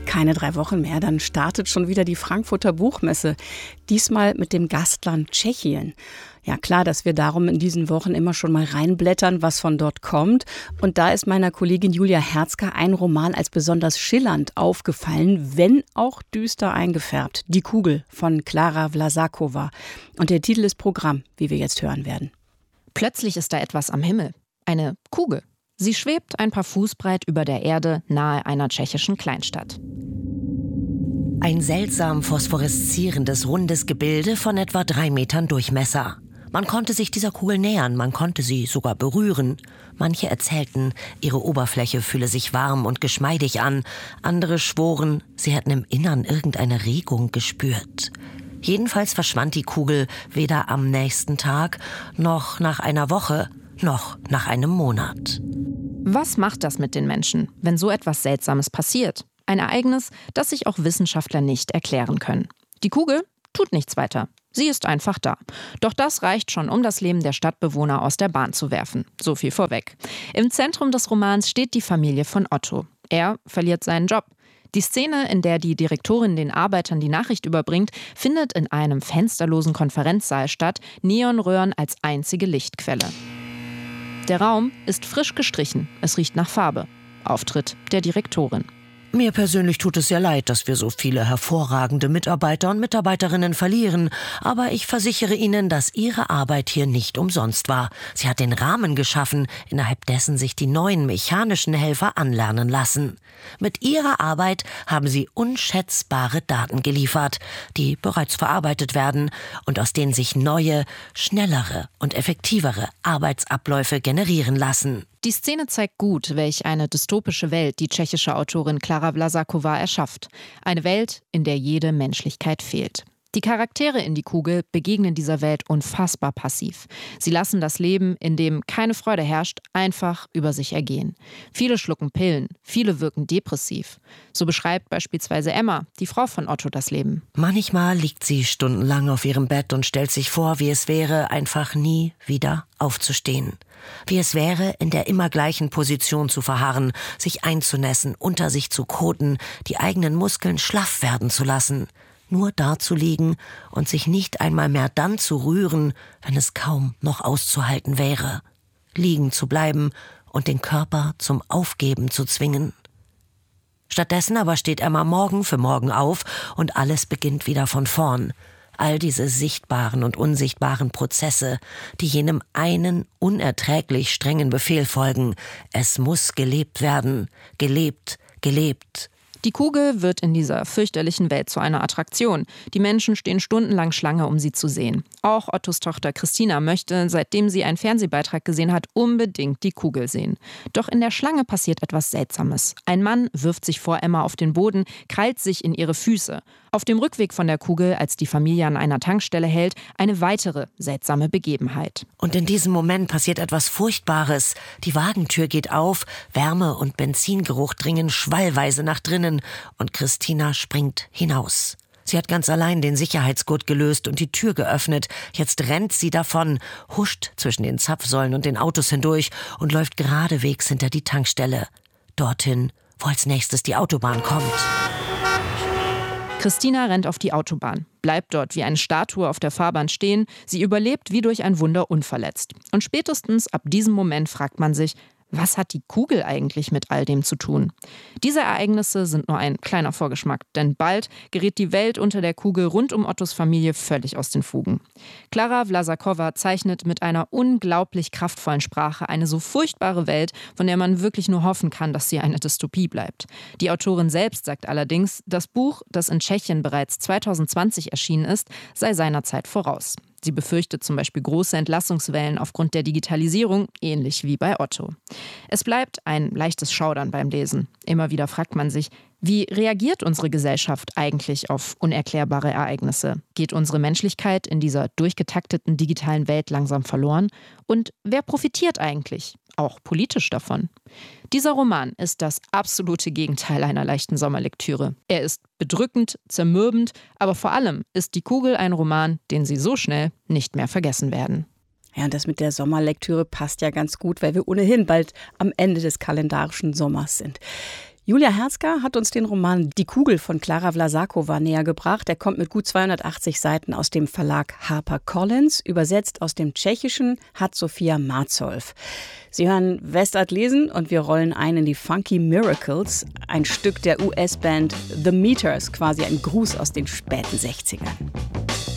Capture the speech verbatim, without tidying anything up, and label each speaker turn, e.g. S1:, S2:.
S1: Keine drei Wochen mehr, dann startet schon wieder die Frankfurter Buchmesse. Diesmal mit dem Gastland Tschechien. Ja klar, dass wir darum in diesen Wochen immer schon mal reinblättern, was von dort kommt. Und da ist meiner Kollegin Julia Herzka ein Roman als besonders schillernd aufgefallen, wenn auch düster eingefärbt. Die Kugel von Klara Vlasakova. Und der Titel ist Programm, wie wir jetzt hören werden.
S2: Plötzlich ist da etwas am Himmel. Eine Kugel. Sie schwebt ein paar Fuß breit über der Erde nahe einer tschechischen Kleinstadt.
S3: Ein seltsam phosphoreszierendes, rundes Gebilde von etwa drei Metern Durchmesser. Man konnte sich dieser Kugel nähern, man konnte sie sogar berühren. Manche erzählten, ihre Oberfläche fühle sich warm und geschmeidig an. Andere schworen, sie hätten im Innern irgendeine Regung gespürt. Jedenfalls verschwand die Kugel weder am nächsten Tag, noch nach einer Woche, noch nach einem Monat.
S2: Was macht das mit den Menschen, wenn so etwas Seltsames passiert? Ein Ereignis, das sich auch Wissenschaftler nicht erklären können. Die Kugel tut nichts weiter. Sie ist einfach da. Doch das reicht schon, um das Leben der Stadtbewohner aus der Bahn zu werfen. So viel vorweg. Im Zentrum des Romans steht die Familie von Otto. Er verliert seinen Job. Die Szene, in der die Direktorin den Arbeitern die Nachricht überbringt, findet in einem fensterlosen Konferenzsaal statt, Neonröhren als einzige Lichtquelle. Der Raum ist frisch gestrichen, es riecht nach Farbe. Auftritt der Direktorin.
S3: Mir persönlich tut es sehr leid, dass wir so viele hervorragende Mitarbeiter und Mitarbeiterinnen verlieren. Aber ich versichere Ihnen, dass Ihre Arbeit hier nicht umsonst war. Sie hat den Rahmen geschaffen, innerhalb dessen sich die neuen mechanischen Helfer anlernen lassen. Mit Ihrer Arbeit haben Sie unschätzbare Daten geliefert, die bereits verarbeitet werden und aus denen sich neue, schnellere und effektivere Arbeitsabläufe generieren lassen.
S2: Die Szene zeigt gut, welch eine dystopische Welt die tschechische Autorin Klara Vlasakova erschafft. Eine Welt, in der jede Menschlichkeit fehlt. Die Charaktere in die Kugel begegnen dieser Welt unfassbar passiv. Sie lassen das Leben, in dem keine Freude herrscht, einfach über sich ergehen. Viele schlucken Pillen, viele wirken depressiv. So beschreibt beispielsweise Emma, die Frau von Otto, das Leben.
S3: Manchmal liegt sie stundenlang auf ihrem Bett und stellt sich vor, wie es wäre, einfach nie wieder aufzustehen. Wie es wäre, in der immer gleichen Position zu verharren, sich einzunässen, unter sich zu koten, die eigenen Muskeln schlaff werden zu lassen. Nur da zu liegen und sich nicht einmal mehr dann zu rühren, wenn es kaum noch auszuhalten wäre. Liegen zu bleiben und den Körper zum Aufgeben zu zwingen. Stattdessen aber steht Emma morgen für morgen auf und alles beginnt wieder von vorn. All diese sichtbaren und unsichtbaren Prozesse, die jenem einen unerträglich strengen Befehl folgen. Es muss gelebt werden. Gelebt, gelebt.
S2: Die Kugel wird in dieser fürchterlichen Welt zu einer Attraktion. Die Menschen stehen stundenlang Schlange, um sie zu sehen. Auch Ottos Tochter Christina möchte, seitdem sie einen Fernsehbeitrag gesehen hat, unbedingt die Kugel sehen. Doch in der Schlange passiert etwas Seltsames. Ein Mann wirft sich vor Emma auf den Boden, krallt sich in ihre Füße. Auf dem Rückweg von der Kugel, als die Familie an einer Tankstelle hält, eine weitere seltsame Begebenheit.
S3: Und in diesem Moment passiert etwas Furchtbares. Die Wagentür geht auf, Wärme und Benzingeruch dringen schwallweise nach drinnen und Christina springt hinaus. Sie hat ganz allein den Sicherheitsgurt gelöst und die Tür geöffnet. Jetzt rennt sie davon, huscht zwischen den Zapfsäulen und den Autos hindurch und läuft geradewegs hinter die Tankstelle. Dorthin, wo als nächstes die Autobahn kommt.
S2: Christina rennt auf die Autobahn, bleibt dort wie eine Statue auf der Fahrbahn stehen. Sie überlebt wie durch ein Wunder unverletzt. Und spätestens ab diesem Moment fragt man sich, was hat die Kugel eigentlich mit all dem zu tun? Diese Ereignisse sind nur ein kleiner Vorgeschmack, denn bald gerät die Welt unter der Kugel rund um Ottos Familie völlig aus den Fugen. Klara Vlasakova zeichnet mit einer unglaublich kraftvollen Sprache eine so furchtbare Welt, von der man wirklich nur hoffen kann, dass sie eine Dystopie bleibt. Die Autorin selbst sagt allerdings, das Buch, das in Tschechien bereits zweitausendzwanzig erschienen ist, sei seiner Zeit voraus. Sie befürchtet zum Beispiel große Entlassungswellen aufgrund der Digitalisierung, ähnlich wie bei Otto. Es bleibt ein leichtes Schaudern beim Lesen. Immer wieder fragt man sich, wie reagiert unsere Gesellschaft eigentlich auf unerklärbare Ereignisse? Geht unsere Menschlichkeit in dieser durchgetakteten digitalen Welt langsam verloren? Und wer profitiert eigentlich, auch politisch davon? Dieser Roman ist das absolute Gegenteil einer leichten Sommerlektüre. Er ist bedrückend, zermürbend, aber vor allem ist Die Kugel ein Roman, den Sie so schnell nicht mehr vergessen werden.
S1: Ja, und das mit der Sommerlektüre passt ja ganz gut, weil wir ohnehin bald am Ende des kalendarischen Sommers sind. Julia Herzger hat uns den Roman Die Kugel von Klara Vlasakova näher gebracht. Er kommt mit gut zweihundertachtzig Seiten aus dem Verlag HarperCollins. Übersetzt aus dem Tschechischen hat Sophia Marzow. Sie hören Westart lesen und wir rollen ein in die Funky Miracles, ein Stück der U S-Band The Meters, quasi ein Gruß aus den späten sechzigern.